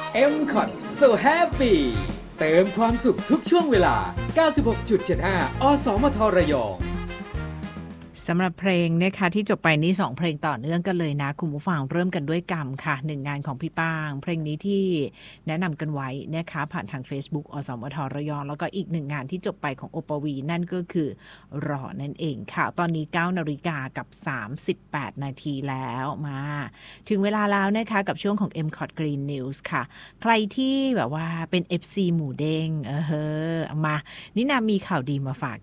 MCOT So Happy เติมความสุขทุกช่วงเวลา 96.75 อสมทระยองสำหรับเพลงนะคะที่จบไปนี้2เพลงต่อเนื่องกันเลยนะคุณผู้ฟังเริ่มกันด้วยกรรมค่ะ1งานของพี่ป้างเพลงนี้ที่แนะนำกันไว้นะคะผ่านทาง Facebook อสมทระยองแล้วก็อีก1งานที่จบไปของโอปวีนั่นก็คือรอนั่นเองค่ะตอนนี้ 9:38 นาทีแล้วมาถึงเวลาแล้วนะคะกับช่วงของ MCOT Green News ค่ะใครที่แบบว่าเป็น FC หมูเด้งมานี่นามีข่าวดีมาฝาก